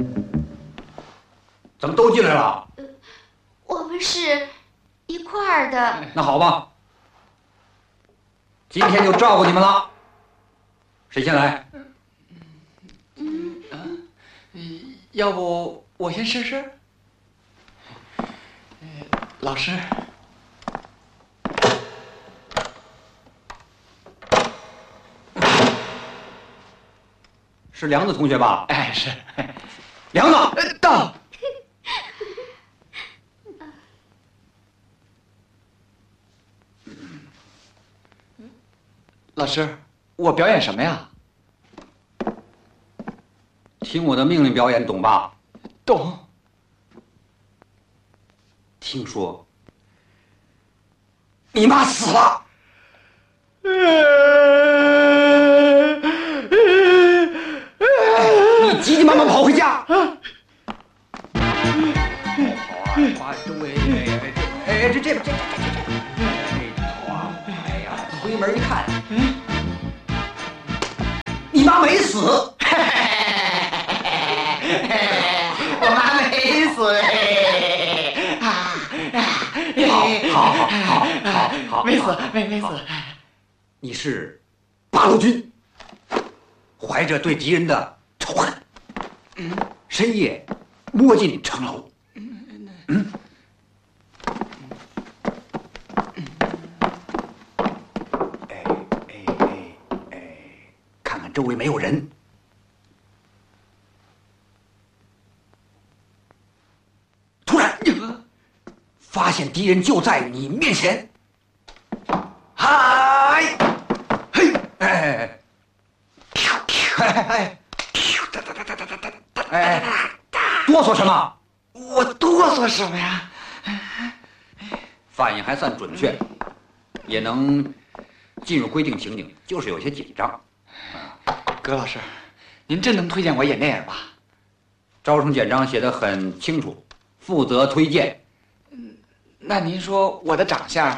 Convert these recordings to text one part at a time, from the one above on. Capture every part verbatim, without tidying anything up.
怎么都进来了？ 呃，我们是一块儿的。 那好吧，今天就照顾你们了。谁先来？ 嗯嗯，要不我先试试？老师。 是梁子同学吧？ 哎，是。 梁子， 到。老师，我表演什么呀？ 听我的命令表演，懂吧？ 懂。 听说你妈死了。你急急忙忙跑回家。跑啊，跑周围，哎，这这这这这这跑啊！哎呀，推门一看，你妈没死。 我妈没死。 好，好，好，好，好， 没死，没没死。 你是八路军，怀着对敌人的仇恨，嗯，深夜摸进城楼，嗯，哎哎哎哎，看看周围没有人，突然发现敌人就在你面前，嗨，嘿，哎。哎哎哎！哆嗦什么？ 我哆嗦什么呀？ 反应还算准确，也能进入规定情景，就是有些紧张。 葛老师，您真能推荐我演电影吧？ 招生简章写得很清楚，负责推荐。 嗯，那您说我的长相？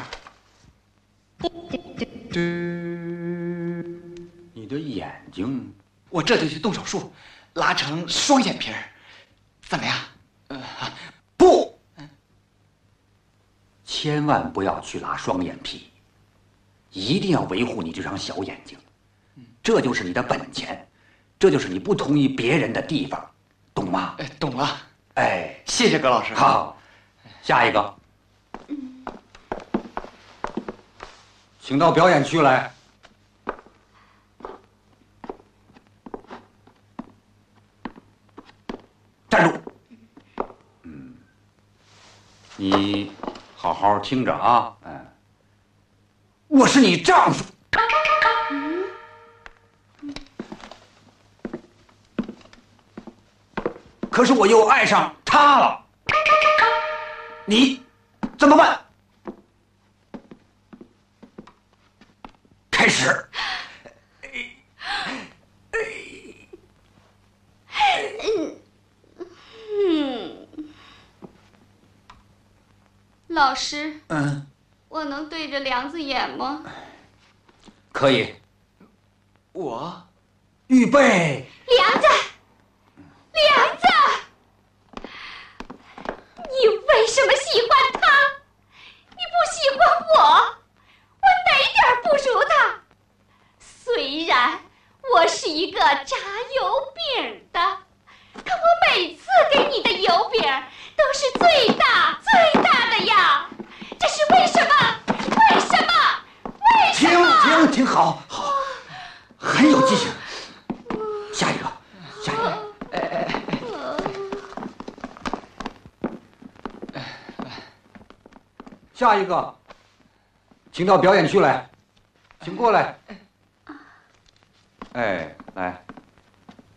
你的眼睛。 我这就去动手术，拉成双眼皮儿，怎么样？ 呃，不，千万不要去拉双眼皮，一定要维护你这双小眼睛，这就是你的本钱，这就是你不同于别人的地方，懂吗？ 哎，懂了。 哎， 谢谢葛老师。 好，下一个，请到表演区来。站住！嗯，你好好听着啊，嗯，我是你丈夫。可是我又爱上他了，你怎么办？开始。 老师， 嗯， 我能对着梁子演吗？ 可以。 我， 预备。 梁子，梁子，你为什么喜欢他？你不喜欢我？我哪点不如他？虽然我是一个炸油饼的，可我每次给你的油饼都是最大最大的呀，这是为什么？为什么？为什么？ 停停停，好好，很有激情。下一个，下一个。哎哎哎哎！下一个，请到表演区来，请过来。哎，来。